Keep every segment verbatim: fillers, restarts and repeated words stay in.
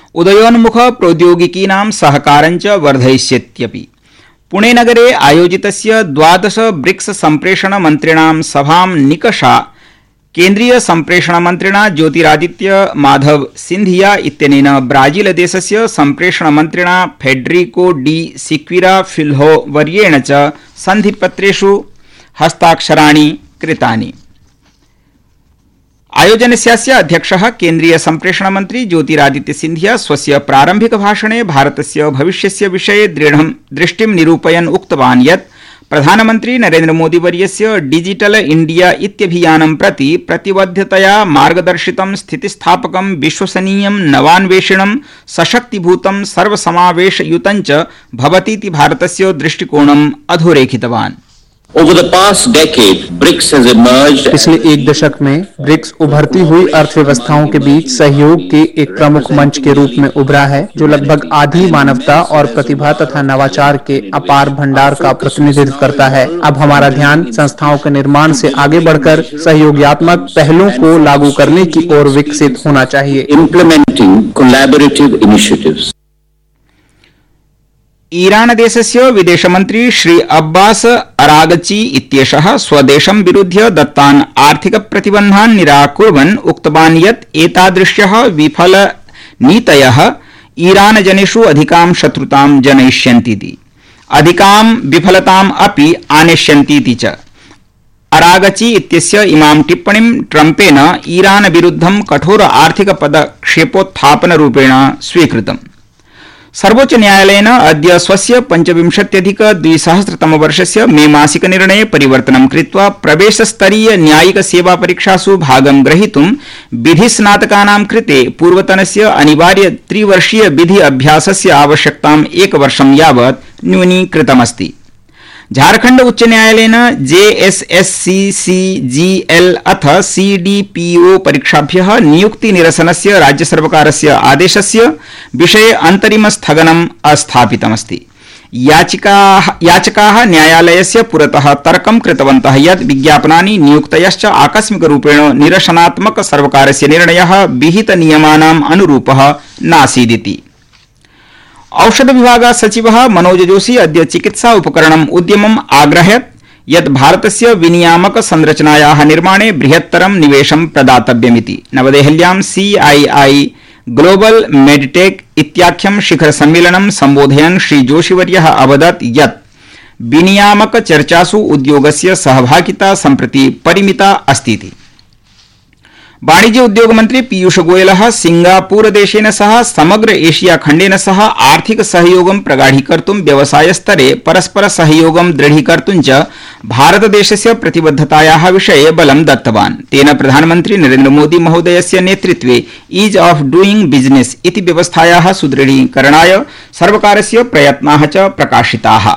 उदयोन्मुख प्रौद्योगिकीनां सहकारञ्च वर्धयिष्यत्यपि। पुणे नगरे आयोजितस्य द्वादश ब्रिक्स सम्प्रेषण मन्त्रिणां सभां निकषा केन्द्रीय सम्प्रेषण मन्त्रिणा ज्योतिरादित्य माधव सिंधिया इत्यनेन ब्राजील देशस्य सम्प्रेषण मन्त्रिणा फेडरिको डी सिक्विरा फिल्हो वर्येण च सन्धिपत्रेषु हस्ताक्षराणि कृतानि। आयोजनस्यास्य अध्यक्षः केन्द्रीय सम्प्रेषण मन्त्री ज्योतिरादित्य सिंधिया स्वस्य प्रारम्भिक भाषणे भारतस्य भविष्यस्य विषये दृढं दृष्टिं निरूपयन् उक्तवान् यत् प्रधानमन्त्री नरेन्द्र मोदी वर्यस्य डिजिटल इंडिया इत्यभियानं प्रति प्रतिबद्धतया मार्गदर्शितं स्थितिस्थापकं विश्वसनीयं नवान्वेषणं सशक्तिभूतं सर्वसमावेशयुतं च भवतीति भारतस्य दृष्टिकोणम् अधोरेखितवान्। Over the past decade, BRICS has emerged. पिछले एक दशक में ब्रिक्स उभरती हुई अर्थव्यवस्थाओं के बीच सहयोग के एक प्रमुख मंच के रूप में उभरा है, जो लगभग आधी मानवता और प्रतिभा तथा नवाचार के अपार भंडार का प्रतिनिधित्व करता है। अब हमारा ध्यान संस्थाओं के निर्माण से आगे बढ़कर सहयोगात्मक पहलों को लागू करने की ओर विकसित होना चाहिए। Implementing collaborative initiatives. ईरान देशस्य विदेशमन्त्री श्री अब्बास अरागची इत्येषः स्वदेशं विरुध्य दत्तान् आर्थिक प्रतिबन्धान् निराकुर्वन् उक्तवान् यत् एतादृश्यः विफलनीतयः ईरानजनेषु अधिकां शत्रुतां जनयिष्यन्तीति, अधिकां विफलताम् अपि आनेष्यन्तीति च। अरागची इत्यस्य इमां टिप्पणीं ट्रम्पेन ईरान विरुद्धं कठोर आर्थिक पदक्षेपोत्थापनरूपेण स्वीकृतम्। सर्वोच्च न्यायालयेन अद्य स्वस्य पञ्चविंशत्यधिक द्विसहस्रतम वर्षस्य मे मासिक निर्णये परिवर्तनं कृत्वा प्रवेशस्तरीय न्यायिक सेवा परीक्षासु भागं ग्रहीतुं विधिस्नातकानां कृते पूर्वतनस्य अनिवार्य त्रिवर्षीय विधि अभ्यासस्य आवश्यकताम् एकवर्षं यावत् न्यूनीकृतमस्ति। झारखंड उच्च न्यायालयेन जेएसएससीसीजीएल अथ सीडीपीओ परीक्षाभ्यः नियुक्ति निरसनस्य राज्य सर्वकारस्य आदेशस्य विषये अंतरिम स्थगनम् अस्थापितमस्ति। याचिकाः याचकाः न्यायालयस्य पुरतः तर्कं कृतवन्तः यत् विज्ञापनानि नियुक्तयश्च आकस्मिकरूपेण निरसनात्मक सर्वकारस्य निर्णयः विहित नियमानाम् अनुरूपः नासीदिति। औषध विभाग सचिवः मनोज जोशी अद्य चिकित्सा उपकरणम् उद्यमम् आग्रहयत् यत् भारतस्य विनियामक संरचनायाः निर्माणे बृहत्तरं निवेशं प्रदातव्यमिति। नवदेहल्यां सीआईआई ग्लोबल मेडिटेक इत्याख्यं शिखर सम्मेलनं सम्बोधयन् श्री जोशीवर्यः अवदत् यत् विनियामक चर्चासु उद्योगस्य सहभागिता सम्प्रति परिमिता अस्तीति। वाणिज्य उद्योग मंत्री पीयूष गोयलः सिंगापुर देशेन सह समग्र एशिया खण्डेन सह आर्थिक सहयोगं प्रगाढीकर्तुं व्यवसाय स्तरे परस्पर सहयोगं दृढीकर्तुं च भारतदेशस्य प्रतिबद्धतायाः विषये बलं दत्तवान्। तेन प्रधानमन्त्री नरेन्द्र मोदी महोदयस्य नेतृत्वे ईज ऑफ डूइंग बिजनेस इति व्यवस्थायाः सुदृढीकरणाय सर्वकारस्य प्रयत्नाः च प्रकाशिताः।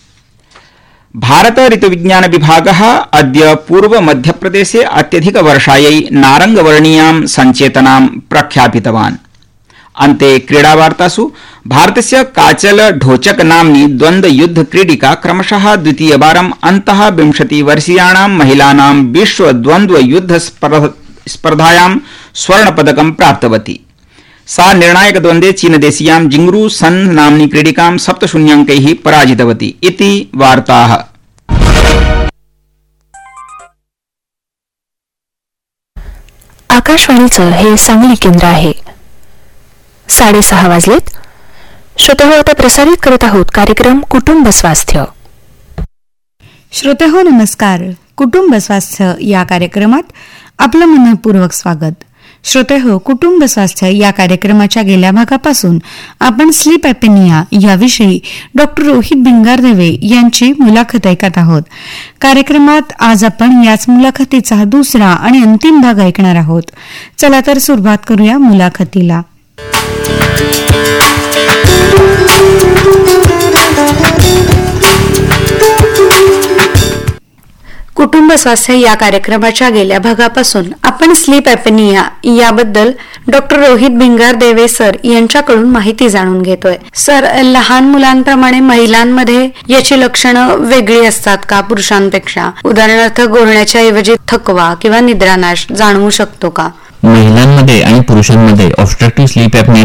भारत ऋतुविज्ञान विभागः अद्य पूर्व मध्यप्रदेशे अत्यधिक वर्षायै नारंगवर्णीयां संचेतनां प्रख्यापितवान्। अन्ते क्रीडावार्तासु भारतस्य काचल ढोचक नाम्नी द्वन्द्व युद्ध क्रीडिका क्रमशः द्वितीयवारम् अन्तः विंशति वर्षीयाणां महिलानां विश्व द्वन्द्व युद्ध स्पर्धायां स्वर्णपदकं प्राप्तवती। सा निर्णायक द्वन्द्वे चीनदेशीयां जिंगरू सन नाम्नी क्रीडिकां सप्तशून्यंकैः पराजितवती इति वार्ताः। आकाशवाणीचं हे सांगली केंद्र आहे। साडेसहा वाजलेत। श्रोतेहो, आता प्रसारित करत आहोत कार्यक्रम कुटुंब स्वास्थ्य। श्रोतेहो नमस्कार। कुटुंब स्वास्थ्य या कार्यक्रमात आपलं मनपूर्वक स्वागत। श्रोतेहो, कुटुंब स्वास्थ्य या कार्यक्रमाच्या गेल्या भागापासून आपण स्लीप ॲपेनिया याविषयी डॉक्टर रोहित भिंगारदेवे यांची मुलाखत ऐकत आहोत। कार्यक्रमात आज आपण याच मुलाखतीचा दुसरा आणि अंतिम भाग ऐकणार आहोत। चला तर सुरुवात करूया मुलाखतीला। कुटुंब स्वास्थ्य या कार्यक्रमाच्या गेल्या भागापासून आपण स्लीप ॲपेनिया याबद्दल डॉक्टर रोहित भिंगारदेवे सर यांच्याकडून माहिती जाणून घेतोय। सर, लहान मुलांप्रमाणे महिलांमध्ये याची लक्षणं वेगळी असतात का पुरुषांपेक्षा? उदाहरणार्थ गोरण्याच्या ऐवजी थकवा किंवा निद्रानाश जाणवू शकतो का? महिलांमध्ये आणि पुरुषांमध्ये ऑब्स्ट्रक्टिव्ह स्लीप ॲपनिया